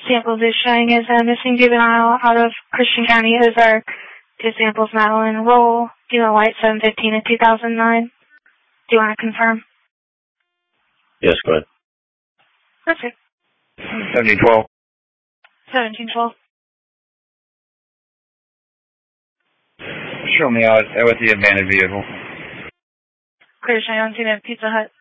samples is showing as a missing juvenile out of Christian County Ozark. 2 samples, Madeline Roll, Dino White, 715 in 2009. Do you want to confirm? Yes, go ahead. Perfect. 1712. 1712. Show me out with the abandoned vehicle. Clear Cheyenne, Pizza Hut.